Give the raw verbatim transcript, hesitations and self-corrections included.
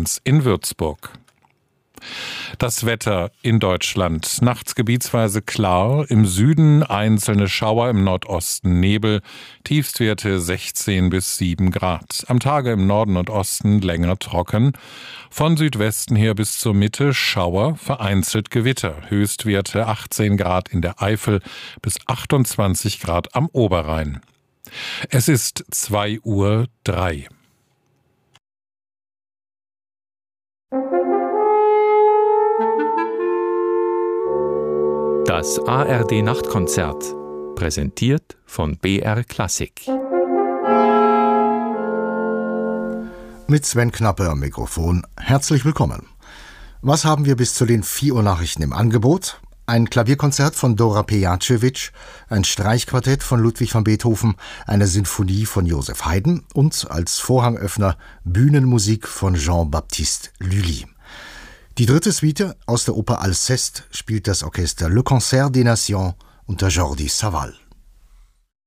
eins in Würzburg. Das Wetter in Deutschland. Nachts gebietsweise klar, im Süden einzelne Schauer, im Nordosten Nebel, Tiefstwerte sechzehn bis sieben Grad. Am Tage im Norden und Osten länger trocken. Von Südwesten her bis zur Mitte Schauer, vereinzelt Gewitter. Höchstwerte achtzehn Grad in der Eifel bis achtundzwanzig Grad am Oberrhein. Es ist zwei Uhr drei. Das A R D-Nachtkonzert, präsentiert von B R Klassik. Mit Sven Knappe am Mikrofon. Herzlich willkommen. Was haben wir bis zu den vier Uhr Nachrichten im Angebot? Ein Klavierkonzert von Dora Pejacevic, ein Streichquartett von Ludwig van Beethoven, eine Sinfonie von Joseph Haydn und als Vorhangöffner Bühnenmusik von Jean-Baptiste Lully. Die dritte Suite aus der Oper Alceste spielt das Orchester Le Concert des Nations unter Jordi Savall.